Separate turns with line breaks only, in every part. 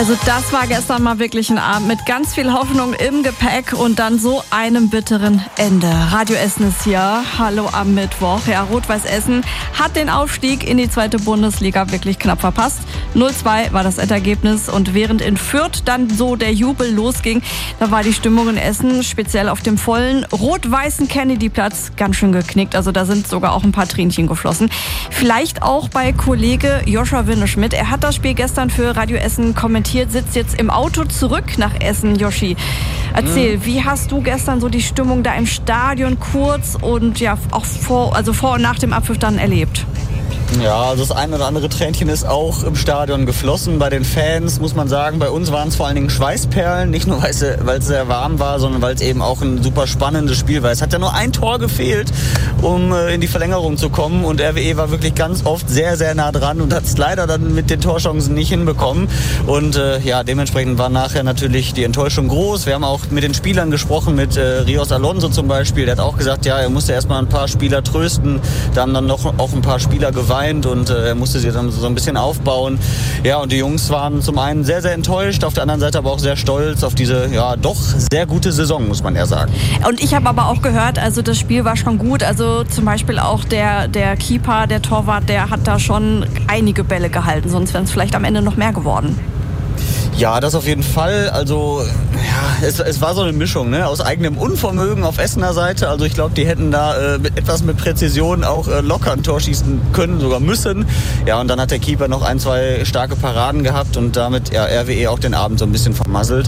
Also das war gestern mal wirklich ein Abend mit ganz viel Hoffnung im Gepäck und dann so einem bitteren Ende. Radio Essen ist hier. Hallo am Mittwoch. Ja, Rot-Weiß Essen hat den Aufstieg in die 2. Bundesliga wirklich knapp verpasst. 0-2 war das Endergebnis und während in Fürth dann so der Jubel losging, da war die Stimmung in Essen, speziell auf dem vollen rot-weißen Kennedy-Platz, ganz schön geknickt. Also da sind sogar auch ein paar Tränchen geflossen. Vielleicht auch bei Kollege Joshua Winneschmidt. Er hat das Spiel gestern für Radio Essen kommentiert, sitzt jetzt im Auto zurück nach Essen. Joshi, erzähl, wie hast du gestern so die Stimmung da im Stadion kurz und ja auch vor und nach dem Abpfiff dann erlebt?
Ja, also das ein oder andere Tränchen ist auch im Stadion geflossen. Bei den Fans muss man sagen, bei uns waren es vor allen Dingen Schweißperlen. Nicht nur, weil es sehr warm war, sondern weil es eben auch ein super spannendes Spiel war. Es hat ja nur ein Tor gefehlt, um in die Verlängerung zu kommen. Und RWE war wirklich ganz oft sehr, sehr nah dran und hat es leider dann mit den Torchancen nicht hinbekommen. Und dementsprechend war nachher natürlich die Enttäuschung groß. Wir haben auch mit den Spielern gesprochen, mit Rios Alonso zum Beispiel. Der hat auch gesagt, ja, er musste erstmal ein paar Spieler trösten. Da haben dann noch auch ein paar Spieler geweint. Und er musste sie dann so ein bisschen aufbauen. Ja, und die Jungs waren zum einen sehr, sehr enttäuscht, auf der anderen Seite aber auch sehr stolz auf diese, ja, doch sehr gute Saison, muss man ja sagen.
Und ich habe aber auch gehört, also das Spiel war schon gut. Also zum Beispiel auch der Keeper, der Torwart, der hat da schon einige Bälle gehalten. Sonst wären es vielleicht am Ende noch mehr geworden.
Ja, das auf jeden Fall. Also ja, es war so eine Mischung, ne, aus eigenem Unvermögen auf Essener Seite. Also ich glaube, die hätten da mit Präzision auch locker ein Tor schießen können, sogar müssen. Ja, und dann hat der Keeper noch 1, 2 starke Paraden gehabt und damit RWE auch den Abend so ein bisschen vermasselt.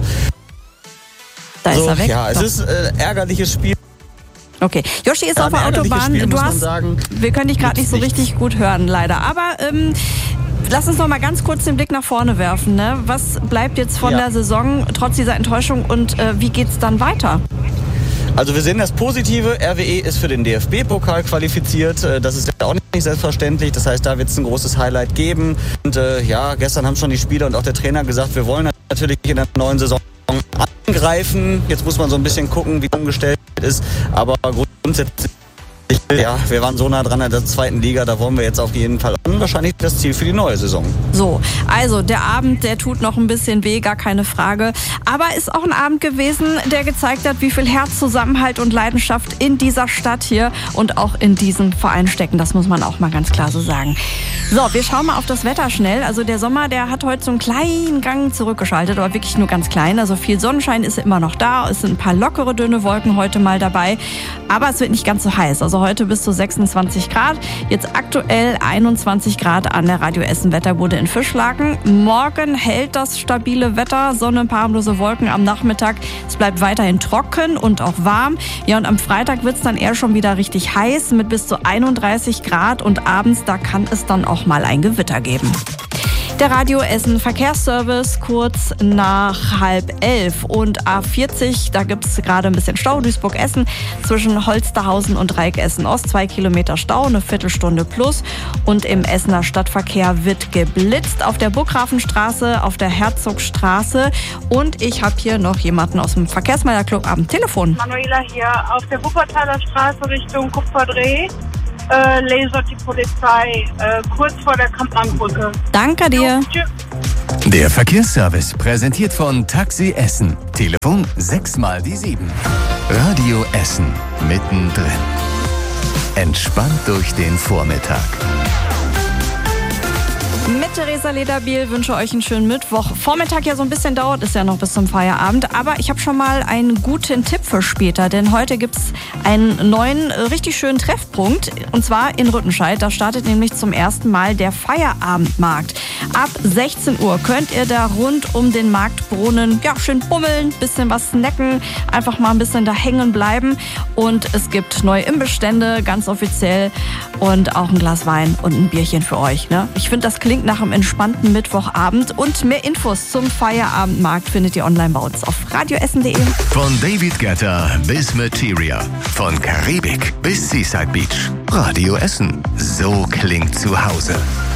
Da ist er weg.
Ja, es ist ärgerliches Spiel.
Okay, Joshi ist auf der Autobahn. Wir können dich gerade nicht so richtig gut hören, leider. Aber lass uns noch mal ganz kurz den Blick nach vorne werfen. Ne? Was bleibt jetzt von der Saison trotz dieser Enttäuschung und wie geht's dann weiter?
Also wir sehen das Positive. RWE ist für den DFB-Pokal qualifiziert. Das ist ja auch nicht selbstverständlich. Das heißt, da wird es ein großes Highlight geben. Und gestern haben schon die Spieler und auch der Trainer gesagt, wir wollen natürlich in der neuen Saison angreifen. Jetzt muss man so ein bisschen gucken, wie umgestellt ist. Aber grundsätzlich, ja, wir waren so nah dran in der 2. Liga, da wollen wir jetzt auf jeden Fall wahrscheinlich das Ziel für die neue Saison. So,
also der Abend, der tut noch ein bisschen weh, gar keine Frage. Aber ist auch ein Abend gewesen, der gezeigt hat, wie viel Herz, Zusammenhalt und Leidenschaft in dieser Stadt hier und auch in diesem Verein stecken. Das muss man auch mal ganz klar so sagen. So, wir schauen mal auf das Wetter schnell. Also der Sommer, der hat heute so einen kleinen Gang zurückgeschaltet, aber wirklich nur ganz klein. Also viel Sonnenschein ist immer noch da. Es sind ein paar lockere, dünne Wolken heute mal dabei. Aber es wird nicht ganz so heiß. Also heute bis zu 26 Grad. Jetzt aktuell 21 Grad an der Radio Essen Wetterbude in Fischlaken. Morgen hält das stabile Wetter. Sonne, ein paar harmlose Wolken am Nachmittag. Es bleibt weiterhin trocken und auch warm. Ja, und am Freitag wird es dann eher schon wieder richtig heiß mit bis zu 31 Grad. Und abends, da kann es dann auch mal ein Gewitter geben. Der Radio Essen Verkehrsservice kurz nach 10:30 und A40, da gibt es gerade ein bisschen Stau, Duisburg-Essen zwischen Holsterhausen und Dreieck Essen-Ost, 2 Kilometer Stau, eine Viertelstunde plus und im Essener Stadtverkehr wird geblitzt auf der Burggrafenstraße, auf der Herzogstraße und ich habe hier noch jemanden aus dem Verkehrsmelderclub am Telefon.
Manuela hier auf der Wuppertaler Straße Richtung Kupferdreh. Lasert die Polizei kurz vor der Kampmannbrücke.
Danke dir.
Der Verkehrsservice präsentiert von Taxi Essen. Telefon 6x7. Radio Essen mittendrin. Entspannt durch den Vormittag.
Mit Theresa Lederbiel wünsche euch einen schönen Mittwoch. Vormittag ja so ein bisschen dauert es ja noch bis zum Feierabend, aber ich habe schon mal einen guten Tipp für später, denn heute gibt es einen neuen, richtig schönen Treffpunkt und zwar in Rüttenscheid. Da startet nämlich zum ersten Mal der Feierabendmarkt. Ab 16 Uhr könnt ihr da rund um den Marktbrunnen schön bummeln, bisschen was snacken, einfach mal ein bisschen da hängen bleiben und es gibt neue Imbissstände, ganz offiziell und auch ein Glas Wein und ein Bierchen für euch. Ne? Ich finde, das klingt nach einem entspannten Mittwochabend und mehr Infos zum Feierabendmarkt findet ihr online bei uns auf radioessen.de.
Von David Guetta bis Materia, von Karibik bis Seaside Beach. Radio Essen, so klingt zu Hause.